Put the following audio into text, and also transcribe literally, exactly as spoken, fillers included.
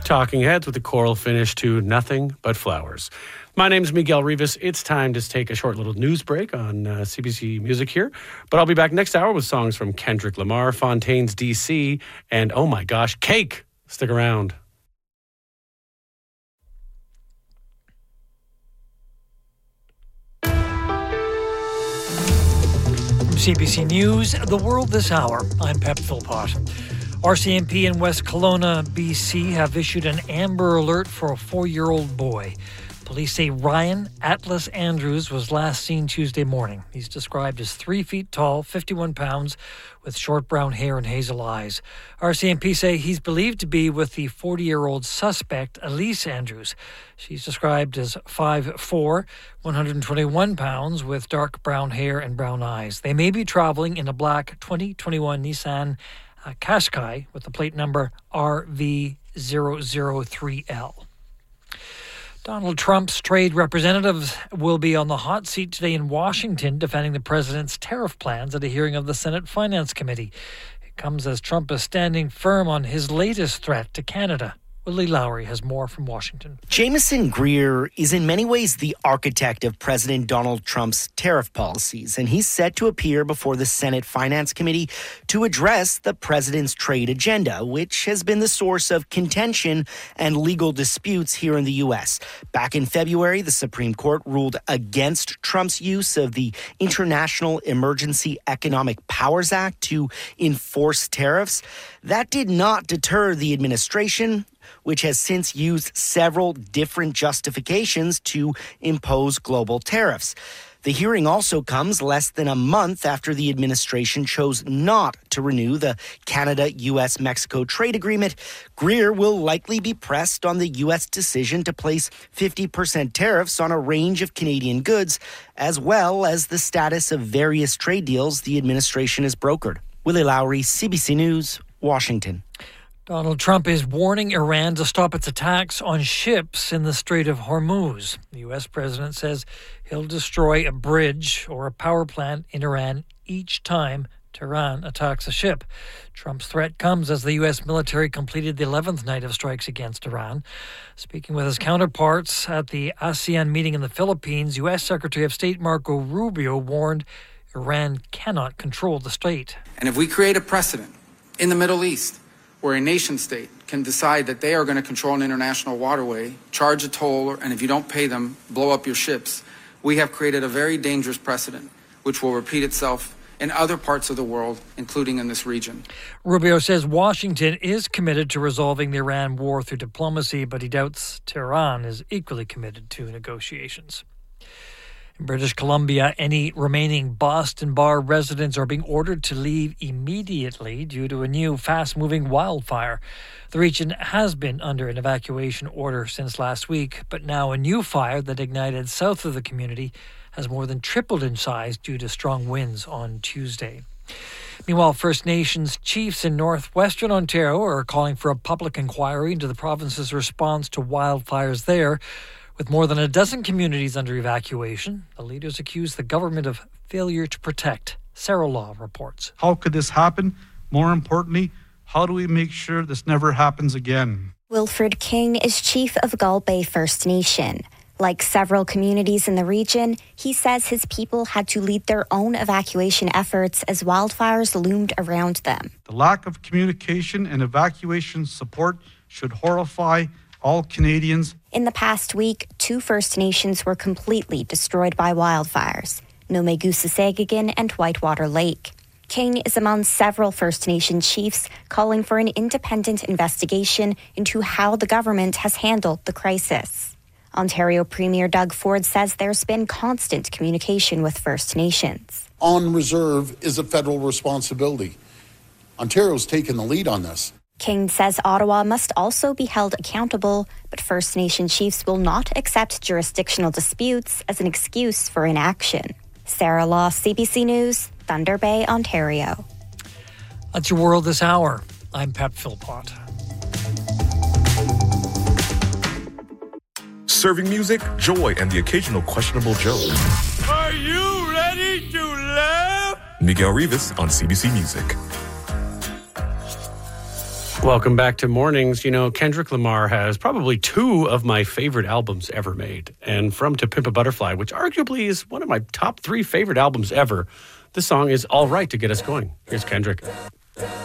Talking Heads with a choral finish to Nothing But Flowers. My name's Miguel Rivas. It's time to take a short little news break on uh, C B C Music here. But I'll be back next hour with songs from Kendrick Lamar, Fontaine's D C, and oh my gosh, Cake. Stick around. From C B C News, The World This Hour, I'm Pep Philpott. R C M P in West Kelowna, B C have issued an Amber Alert for a four-year-old boy. Police say Ryan Atlas Andrews was last seen Tuesday morning. He's described as three feet tall, fifty-one pounds, with short brown hair and hazel eyes. R C M P say he's believed to be with the forty-year-old suspect, Elise Andrews. She's described as five foot four, one hundred twenty-one pounds, with dark brown hair and brown eyes. They may be traveling in a black twenty twenty-one Nissan uh, Qashqai with the plate number R V zero zero three L. Donald Trump's trade representatives will be on the hot seat today in Washington defending the president's tariff plans at a hearing of the Senate Finance Committee. It comes as Trump is standing firm on his latest threat to Canada. Willie Lowry has more from Washington. Jameson Greer is in many ways the architect of President Donald Trump's tariff policies, and he's set to appear before the Senate Finance Committee to address the president's trade agenda, which has been the source of contention and legal disputes here in the U S. Back in February, the Supreme Court ruled against Trump's use of the International Emergency Economic Powers Act to enforce tariffs. That did not deter the administration, which has since used several different justifications to impose global tariffs. The hearing also comes less than a month after the administration chose not to renew the Canada-U S Mexico trade agreement. Greer will likely be pressed on the U S decision to place fifty percent tariffs on a range of Canadian goods, as well as the status of various trade deals the administration has brokered. Willie Lowry, C B C News, Washington. Donald Trump is warning Iran to stop its attacks on ships in the Strait of Hormuz. The U S president says he'll destroy a bridge or a power plant in Iran each time Tehran attacks a ship. Trump's threat comes as the U S military completed the eleventh night of strikes against Iran. Speaking with his counterparts at the ASEAN meeting in the Philippines, U S Secretary of State Marco Rubio warned Iran cannot control the strait. And if we create a precedent in the Middle East where a nation state can decide that they are going to control an international waterway, charge a toll, and if you don't pay them, blow up your ships, we have created a very dangerous precedent, which will repeat itself in other parts of the world, including in this region. Rubio says Washington is committed to resolving the Iran war through diplomacy, but he doubts Tehran is equally committed to negotiations. In British Columbia, any remaining Boston Bar residents are being ordered to leave immediately due to a new fast-moving wildfire. The region has been under an evacuation order since last week, but now a new fire that ignited south of the community has more than tripled in size due to strong winds on Tuesday. Meanwhile, First Nations chiefs in northwestern Ontario are calling for a public inquiry into the province's response to wildfires there. With more than a dozen communities under evacuation, the leaders accuse the government of failure to protect. Sarah Law reports. How could this happen? More importantly, how do we make sure this never happens again? Wilfred King is chief of Gull Bay First Nation. Like several communities in the region, he says his people had to lead their own evacuation efforts as wildfires loomed around them. The lack of communication and evacuation support should horrify all Canadians. In the past week, two First Nations were completely destroyed by wildfires, Nomegusasegagan and Whitewater Lake. King is among several First Nation chiefs calling for an independent investigation into how the government has handled the crisis. Ontario Premier Doug Ford says there's been constant communication with First Nations. On reserve is a federal responsibility. Ontario's taken the lead on this. King says Ottawa must also be held accountable, but First Nation chiefs will not accept jurisdictional disputes as an excuse for inaction. Sarah Law, C B C News, Thunder Bay, Ontario. That's your World This Hour. I'm Pep Philpott. Serving music, joy, and the occasional questionable joke. Are you ready to laugh? Miguel Rivas on C B C Music. Welcome back to Mornings. You know, Kendrick Lamar has probably two of my favorite albums ever made. And from To Pimp a Butterfly, which arguably is one of my top three favorite albums ever, this song is all right to get us going. Here's Kendrick.